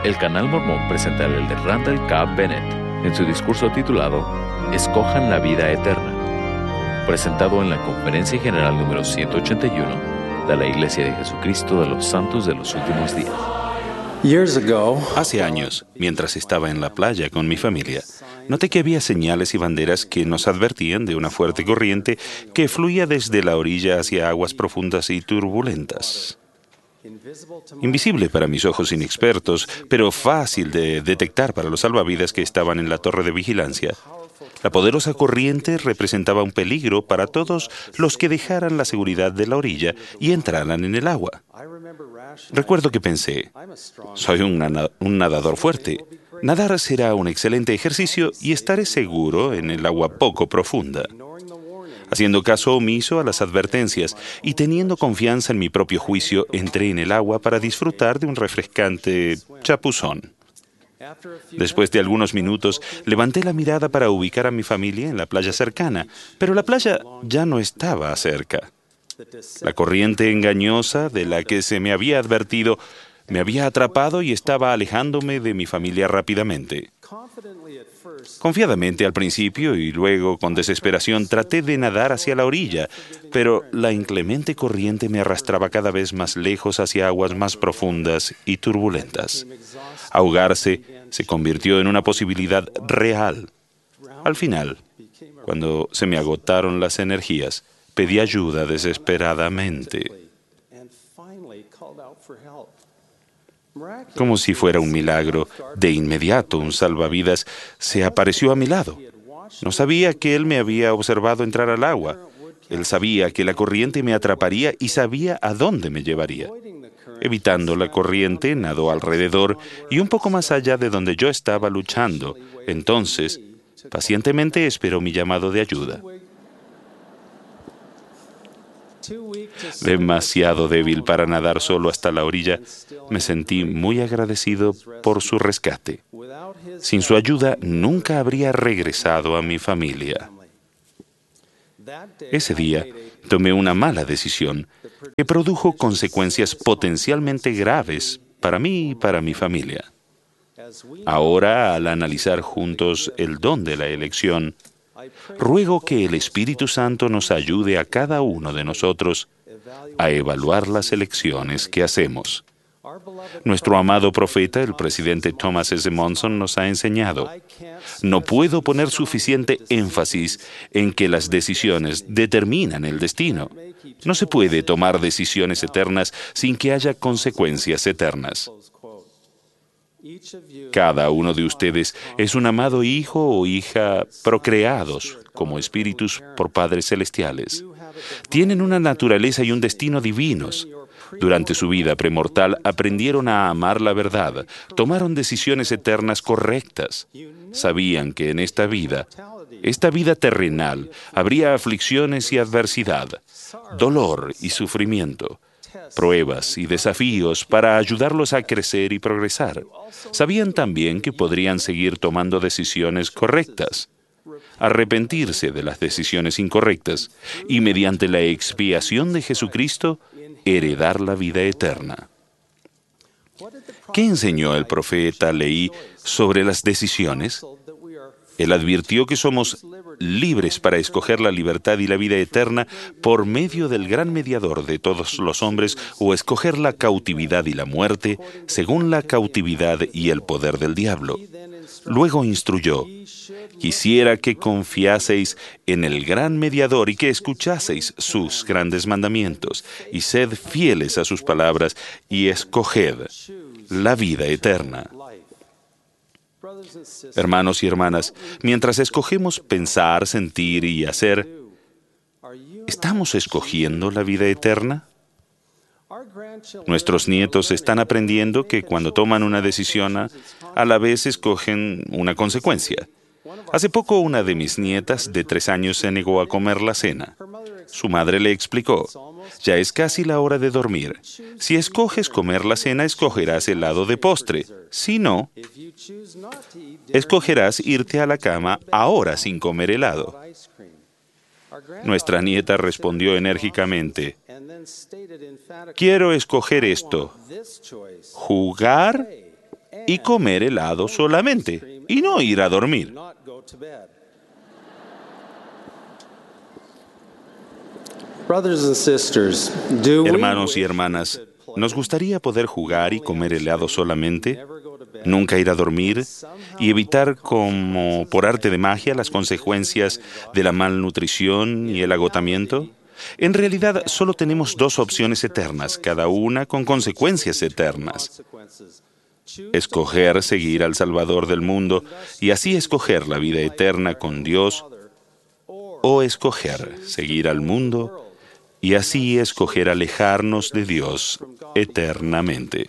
El Canal Mormón presenta al elder Randall K. Bennett en su discurso titulado Escojan la vida eterna, presentado en la Conferencia General número 181 de la Iglesia de Jesucristo de los Santos de los Últimos Días. Hace años, mientras estaba en la playa con mi familia, noté que había señales y banderas que nos advertían de una fuerte corriente que fluía desde la orilla hacia aguas profundas y turbulentas. Invisible para mis ojos inexpertos, pero fácil de detectar para los salvavidas que estaban en la torre de vigilancia. La poderosa corriente representaba un peligro para todos los que dejaran la seguridad de la orilla y entraran en el agua. Recuerdo que pensé, soy un nadador fuerte. Nadar será un excelente ejercicio y estaré seguro en el agua poco profunda. Haciendo caso omiso a las advertencias y teniendo confianza en mi propio juicio, entré en el agua para disfrutar de un refrescante chapuzón. Después de algunos minutos, levanté la mirada para ubicar a mi familia en la playa cercana, pero la playa ya no estaba cerca. La corriente engañosa de la que se me había advertido me había atrapado y estaba alejándome de mi familia rápidamente. Confiadamente al principio y luego con desesperación traté de nadar hacia la orilla, pero la inclemente corriente me arrastraba cada vez más lejos hacia aguas más profundas y turbulentas. Ahogarse se convirtió en una posibilidad real. Al final, cuando se me agotaron las energías, pedí ayuda desesperadamente. Como si fuera un milagro, de inmediato un salvavidas se apareció a mi lado. No sabía que él me había observado entrar al agua. Él sabía que la corriente me atraparía y sabía a dónde me llevaría. Evitando la corriente, nadó alrededor y un poco más allá de donde yo estaba luchando. Entonces, pacientemente esperó mi llamado de ayuda. Demasiado débil para nadar solo hasta la orilla, me sentí muy agradecido por su rescate. Sin su ayuda, nunca habría regresado a mi familia. Ese día, tomé una mala decisión que produjo consecuencias potencialmente graves para mí y para mi familia. Ahora, al analizar juntos el don de la elección, ruego que el Espíritu Santo nos ayude a cada uno de nosotros a evaluar las elecciones que hacemos. Nuestro amado profeta, el presidente Thomas S. Monson, nos ha enseñado: no puedo poner suficiente énfasis en que las decisiones determinan el destino. No se puede tomar decisiones eternas sin que haya consecuencias eternas. Cada uno de ustedes es un amado hijo o hija procreados como espíritus por padres celestiales. Tienen una naturaleza y un destino divinos. Durante su vida premortal aprendieron a amar la verdad, tomaron decisiones eternas correctas. Sabían que en esta vida terrenal, habría aflicciones y adversidad, dolor y sufrimiento, pruebas y desafíos para ayudarlos a crecer y progresar. Sabían también que podrían seguir tomando decisiones correctas, arrepentirse de las decisiones incorrectas y, mediante la expiación de Jesucristo, heredar la vida eterna. ¿Qué enseñó el profeta Leí sobre las decisiones? Él advirtió que somos libres para escoger la libertad y la vida eterna por medio del gran mediador de todos los hombres, o escoger la cautividad y la muerte según la cautividad y el poder del diablo. Luego instruyó: quisiera que confiaseis en el gran mediador y que escuchaseis sus grandes mandamientos, y sed fieles a sus palabras y escoged la vida eterna. Hermanos y hermanas, mientras escogemos pensar, sentir y hacer, ¿estamos escogiendo la vida eterna? Nuestros nietos están aprendiendo que cuando toman una decisión, a la vez escogen una consecuencia. Hace poco, una de mis nietas de 3 años se negó a comer la cena. Su madre le explicó: ya es casi la hora de dormir. Si escoges comer la cena, escogerás helado de postre. Si no, escogerás irte a la cama ahora sin comer helado. Nuestra nieta respondió enérgicamente: quiero escoger esto, jugar y comer helado solamente, y no ir a dormir. Hermanos y hermanas, ¿nos gustaría poder jugar y comer helado solamente, nunca ir a dormir y evitar como por arte de magia las consecuencias de la malnutrición y el agotamiento? En realidad, solo tenemos dos opciones eternas, cada una con consecuencias eternas. Escoger seguir al Salvador del mundo y así escoger la vida eterna con Dios, o escoger seguir al mundo y así escoger alejarnos de Dios eternamente.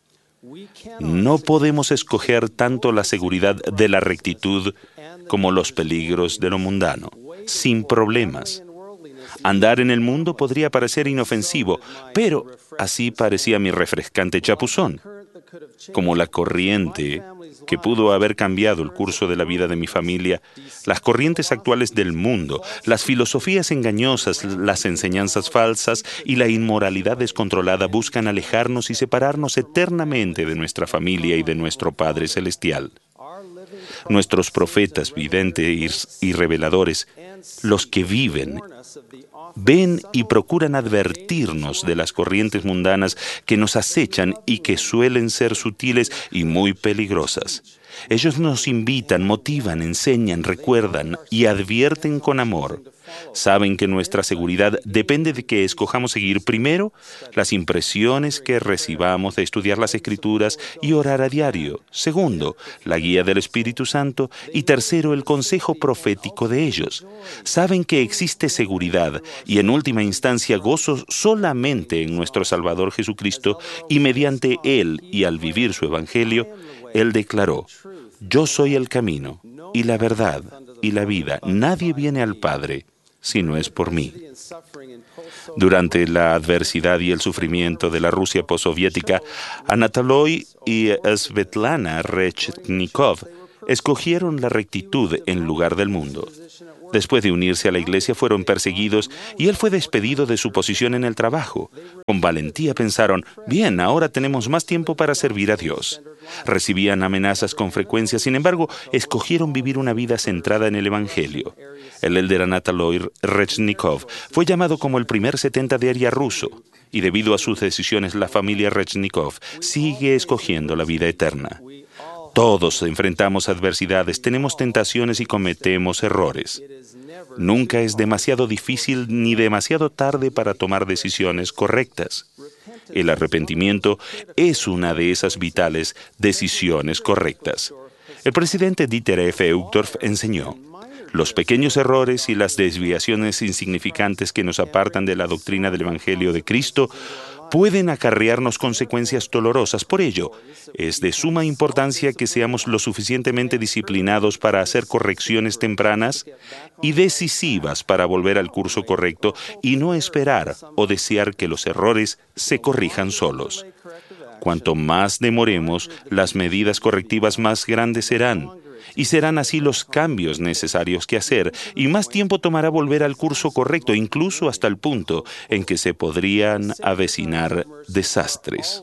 No podemos escoger tanto la seguridad de la rectitud como los peligros de lo mundano, sin problemas. Andar en el mundo podría parecer inofensivo, pero así parecía mi refrescante chapuzón, como la corriente que pudo haber cambiado el curso de la vida de mi familia, las corrientes actuales del mundo, las filosofías engañosas, las enseñanzas falsas y la inmoralidad descontrolada buscan alejarnos y separarnos eternamente de nuestra familia y de nuestro Padre Celestial. Nuestros profetas, videntes y reveladores, los que viven, ven y procuran advertirnos de las corrientes mundanas que nos acechan y que suelen ser sutiles y muy peligrosas. Ellos nos invitan, motivan, enseñan, recuerdan y advierten con amor. Saben que nuestra seguridad depende de que escojamos seguir primero las impresiones que recibamos de estudiar las Escrituras y orar a diario. Segundo, la guía del Espíritu Santo. Y tercero, el consejo profético de ellos. Saben que existe seguridad y en última instancia gozo solamente en nuestro Salvador Jesucristo y mediante Él y al vivir su Evangelio, Él declaró: yo soy el camino y la verdad y la vida. Nadie viene al Padre si no es por mí. Durante la adversidad y el sufrimiento de la Rusia postsoviética, Anatoly y Svetlana Rechnikov escogieron la rectitud en lugar del mundo. Después de unirse a la iglesia fueron perseguidos y él fue despedido de su posición en el trabajo. Con valentía pensaron: bien, ahora tenemos más tiempo para servir a Dios. Recibían amenazas con frecuencia, sin embargo, escogieron vivir una vida centrada en el Evangelio. El elder Anatoly Rechnikov fue llamado como el primer 70 de área ruso, y debido a sus decisiones la familia Rechnikov sigue escogiendo la vida eterna. Todos enfrentamos adversidades, tenemos tentaciones y cometemos errores. Nunca es demasiado difícil ni demasiado tarde para tomar decisiones correctas. El arrepentimiento es una de esas vitales decisiones correctas. El presidente Dieter F. Uchtdorf enseñó: los pequeños errores y las desviaciones insignificantes que nos apartan de la doctrina del Evangelio de Cristo pueden acarrearnos consecuencias dolorosas. Por ello, es de suma importancia que seamos lo suficientemente disciplinados para hacer correcciones tempranas y decisivas para volver al curso correcto y no esperar o desear que los errores se corrijan solos. Cuanto más demoremos, las medidas correctivas más grandes serán, y serán así los cambios necesarios que hacer, y más tiempo tomará volver al curso correcto, incluso hasta el punto en que se podrían avecinar desastres.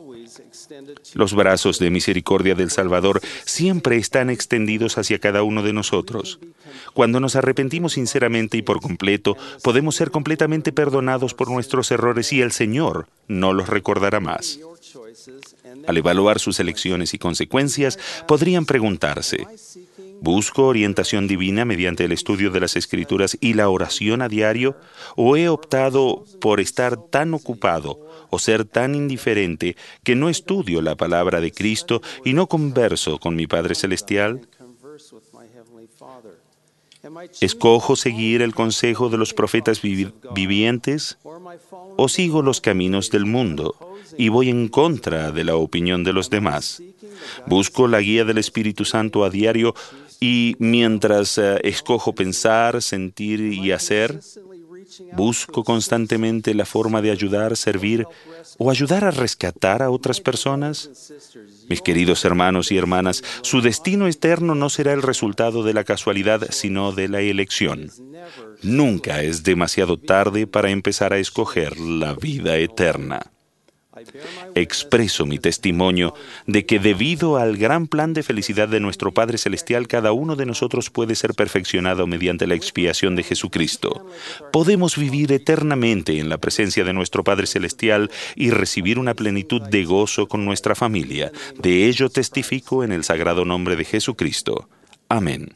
Los brazos de misericordia del Salvador siempre están extendidos hacia cada uno de nosotros. Cuando nos arrepentimos sinceramente y por completo, podemos ser completamente perdonados por nuestros errores y el Señor no los recordará más. Al evaluar sus elecciones y consecuencias, podrían preguntarse: ¿busco orientación divina mediante el estudio de las Escrituras y la oración a diario? ¿O he optado por estar tan ocupado o ser tan indiferente que no estudio la palabra de Cristo y no converso con mi Padre Celestial? ¿Escojo seguir el consejo de los profetas vivientes o sigo los caminos del mundo y voy en contra de la opinión de los demás? ¿Busco la guía del Espíritu Santo a diario y mientras escojo pensar, sentir y hacer? ¿Busco constantemente la forma de ayudar, servir o ayudar a rescatar a otras personas? Mis queridos hermanos y hermanas, su destino eterno no será el resultado de la casualidad, sino de la elección. Nunca es demasiado tarde para empezar a escoger la vida eterna. Expreso mi testimonio de que debido al gran plan de felicidad de nuestro Padre Celestial, cada uno de nosotros puede ser perfeccionado mediante la expiación de Jesucristo. Podemos vivir eternamente en la presencia de nuestro Padre Celestial y recibir una plenitud de gozo con nuestra familia. De ello testifico en el sagrado nombre de Jesucristo. Amén.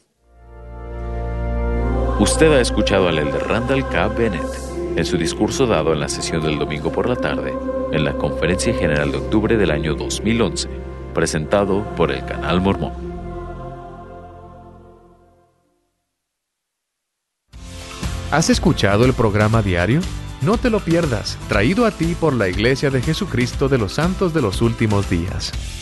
Usted ha escuchado al elder Randall K. Bennett en su discurso dado en la sesión del domingo por la tarde, en la Conferencia General de octubre del año 2011, presentado por el Canal Mormón. ¿Has escuchado el programa diario? No te lo pierdas, traído a ti por la Iglesia de Jesucristo de los Santos de los Últimos Días.